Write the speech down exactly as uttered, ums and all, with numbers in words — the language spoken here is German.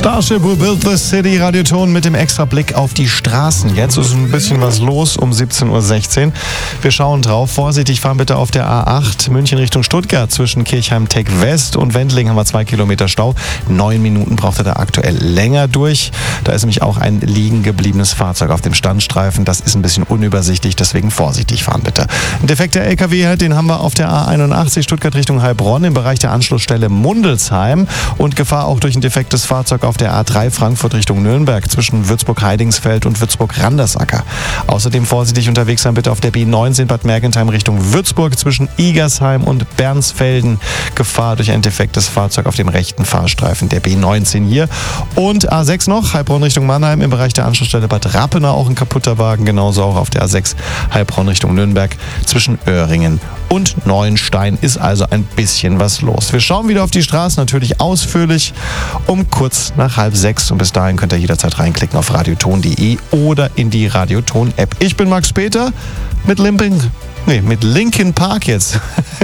Starship Will Build the City, Radioton mit dem extra Blick auf die Straßen. Jetzt ist ein bisschen was los um siebzehn Uhr sechzehn. Wir schauen drauf. Vorsichtig fahren bitte auf der A acht München Richtung Stuttgart. Zwischen Kirchheim-Tech West und Wendling haben wir zwei Kilometer Stau. Neun Minuten braucht er da aktuell länger durch. Da ist nämlich auch ein liegen gebliebenes Fahrzeug auf dem Standstreifen. Das ist ein bisschen unübersichtlich, deswegen vorsichtig fahren bitte. Ein defekter L K W, den haben wir auf der A einundachtzig Stuttgart Richtung Heilbronn im Bereich der Anschlussstelle Mundelsheim. Und Gefahr auch durch ein defektes Fahrzeug auf der A drei Frankfurt Richtung Nürnberg zwischen Würzburg-Heidingsfeld und Würzburg-Randersacker. Außerdem vorsichtig unterwegs sein bitte auf der B neunzehn Bad Mergentheim Richtung Würzburg zwischen Igersheim und Bernsfelden. Gefahr durch ein defektes Fahrzeug auf dem rechten Fahrstreifen der B neunzehn hier. Und A sechs noch, Heilbronn Richtung Mannheim im Bereich der Anschlussstelle Bad Rappenau auch ein kaputter Wagen. Genauso auch auf der A sechs Heilbronn Richtung Nürnberg zwischen Öhringen und Neuenstein ist also ein bisschen was los. Wir schauen wieder auf die Straßen, natürlich ausführlich um kurz nach halb sechs. Und bis dahin könnt ihr jederzeit reinklicken auf radioton punkt de oder in die Radioton-App. Ich bin Max Peter mit Limping, nee, mit Linkin Park jetzt.